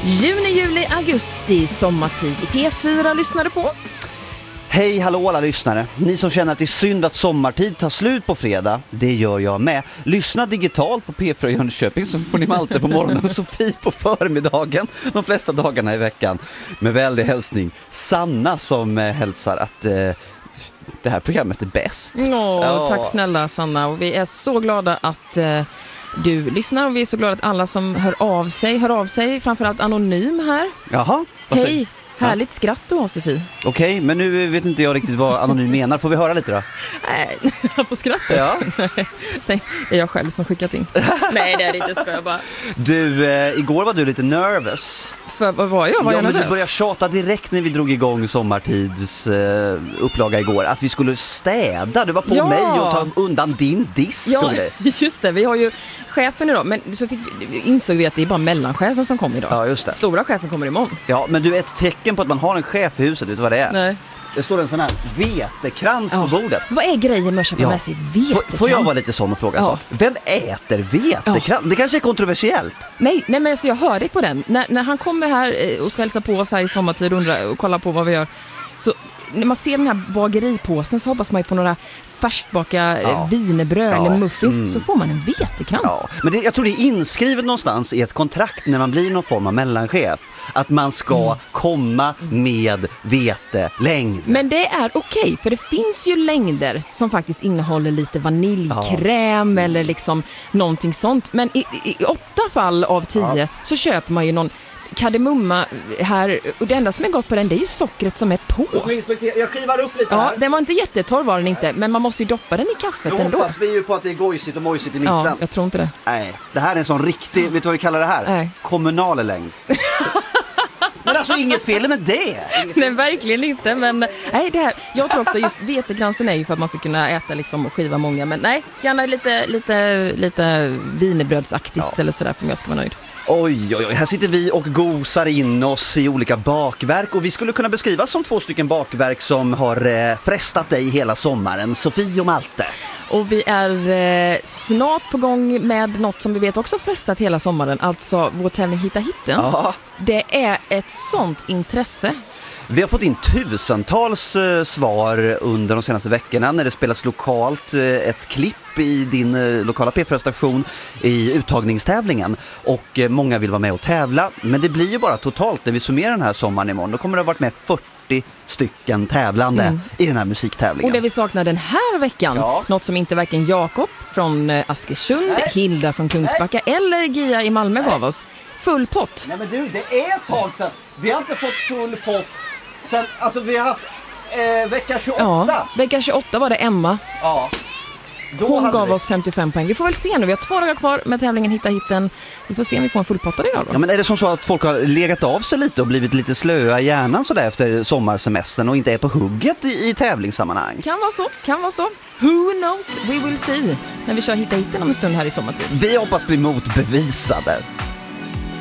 Juni, juli, augusti, sommartid i P4 lyssnade på. Hej, hallå alla lyssnare. Ni som känner att det är synd att sommartid tar slut på fredag, det gör jag med. Lyssna digitalt på P4 i Jönköping så får ni Malte på morgonen och Sofie på förmiddagen de flesta dagarna i veckan. Med väldig hälsning Sanna som hälsar att det här programmet är bäst. Tack snälla Sanna, och vi är så glada att du lyssnar och vi är så glada att alla som hör av sig, framförallt anonym här. Jaha, hej. Härligt skratt du har, Sofie. Okej, men nu vet inte jag riktigt vad anonym menar. Får vi höra lite då? Nej, på skrattet? Ja. Det är jag själv som skickat in. Nej, det är det inte, ska jag bara. Du, igår var du lite nervös. För vad var jag? Var jag nervös? Du började tjata direkt när vi drog igång sommartids upplaga igår. Att vi skulle städa. Du var på mig och ta undan din disk. Ja, just det. Vi har ju chefen idag. Men så insåg vi att det är bara mellanchefen som kommer idag. Ja, just det. Stora chefen kommer imorgon. Ja, men du, ett tecken på att man har en chef i huset, vet du vad det är? Nej. Det står en sån här vetekrans på bordet. Vad är grejen med att köpa med sig vetekrans? Får jag vara lite sån och fråga en sak? Vem äter vetekrans? Det kanske är kontroversiellt. Nej, men alltså jag hör dig på den. När han kommer här och ska hälsa på oss här i sommartid och kolla på vad vi gör, så när man ser den här bageripåsen så hoppas man ju på några färskbaka wienerbröd eller muffins, så får man en vetekrans. Ja. Men jag tror det är inskrivet någonstans i ett kontrakt när man blir någon form av mellanchef att man ska komma med vetelängd. Men det är okej, för det finns ju längder som faktiskt innehåller lite vaniljkräm eller liksom någonting sånt. Men i 8 fall av 10 så köper man ju någon kardemumma här, och det enda som är gott på den, det är ju sockret som är på. Jag skivar upp lite här. Ja, den var inte jättetorr var den inte, men man måste ju doppa den i kaffet ändå. Nu hoppas vi ju på att det är gojsigt och mojsigt i mitten. Ja, jag tror inte det. Nej, det här är en sån riktig, vet du vad vi kallar det här? Nej. Kommunal längd. Men alltså inget fel med det. Nej, verkligen inte, men nej, det här, jag tror också just vetekransen är ju för att man ska kunna äta liksom och skiva många, men nej, gärna lite wienerbrödsaktigt eller sådär för att jag ska vara nöjd. Oj, här sitter vi och gosar in oss i olika bakverk, och vi skulle kunna beskrivas som 2 stycken bakverk som har frestat dig hela sommaren, Sofie och Malte. Och vi är snart på gång med något som vi vet också frestat hela sommaren, alltså vår tävling Hitta hitten. Ja. Det är ett sånt intresse. Vi har fått in tusentals svar under de senaste veckorna när det spelas lokalt ett klipp i din lokala P4-station i uttagningstävlingen, och många vill vara med och tävla, men det blir ju bara totalt när vi summerar den här sommaren imorgon, då kommer det ha varit med 40 stycken tävlande i den här musiktävlingen. Och det vi saknar den här veckan, något som inte varken Jakob från Askersund, Hilda från Kungsbacka eller Gia i Malmö gav oss, full pott. Nej men du, det är ett tag sedan. Vi har inte fått full pott sen, alltså vi har haft vecka 28. Ja, vecka 28 var det Emma. Ja. Hon gav oss 55 poäng. Vi får väl se nu, vi har 2 dagar kvar med tävlingen Hitta hitten. Vi får se om vi får en fullpottad idag då. Ja, men är det som så att folk har legat av sig lite och blivit lite slöa i hjärnan så där efter sommarsemestern och inte är på hugget i tävlingssammanhang? Kan vara så. Who knows? We will see. När vi kör Hitta hitten om en stund här i sommartid. Vi hoppas bli motbevisade.